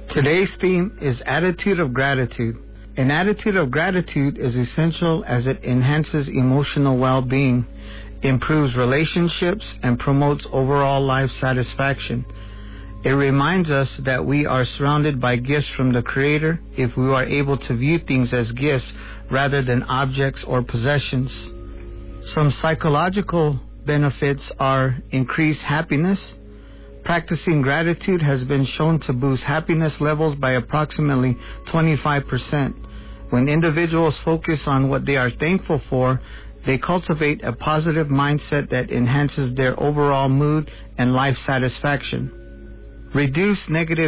Today's theme is attitude of gratitude. An attitude of gratitude is essential as it enhances emotional well-being, improves relationships, and promotes overall life satisfaction. It reminds us that we are surrounded by gifts from the Creator if we are able to view things as gifts rather than objects or possessions. Some psychological benefits are increased happiness. Practicing gratitude has been shown to boost happiness levels by approximately 25%. When individuals focus on what they are thankful for, they cultivate a positive mindset that enhances their overall mood and life satisfaction. Reduce negative